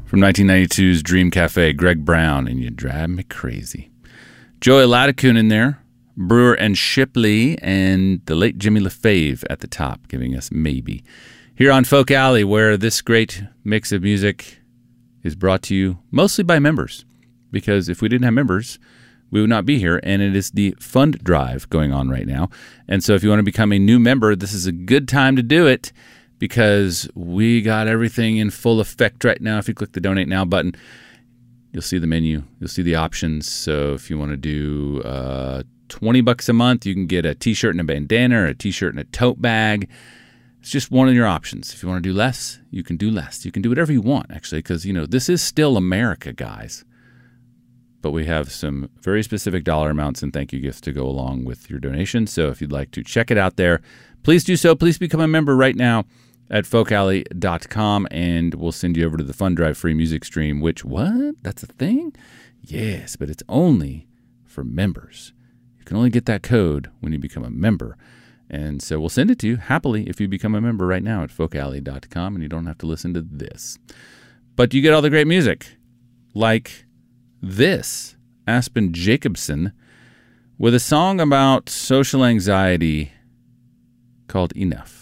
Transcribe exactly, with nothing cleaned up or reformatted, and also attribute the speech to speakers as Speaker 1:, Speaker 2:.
Speaker 1: From nineteen ninety-two's Dream Cafe, Greg Brown, and You Drive Me Crazy. Joey Latticoon in there, Brewer and Shipley, and the late Jimmy LaFave at the top, giving us Maybe. Here on Folk Alley, where this great mix of music is brought to you mostly by members, because if we didn't have members, we would not be here, and it is the fund drive going on right now. And so if you want to become a new member, this is a good time to do it, because we got everything in full effect right now. If you click the Donate Now button, you'll see the menu. You'll see the options. So if you want to do uh, twenty bucks a month, you can get a T-shirt and a bandana, or a T-shirt and a tote bag. It's just one of your options. If you want to do less, you can do less. You can do whatever you want, actually, because, you know, this is still America, guys. But we have some very specific dollar amounts and thank you gifts to go along with your donation. So if you'd like to check it out there, please do so. Please become a member right now at folk alley dot com, and we'll send you over to the Fund Drive free music stream, which, what? That's a thing? Yes, but it's only for members. You can only get that code when you become a member. And so we'll send it to you happily if you become a member right now at folk alley dot com, and you don't have to listen to this. But you get all the great music, like this, Aspen Jacobson, with a song about social anxiety called Enough.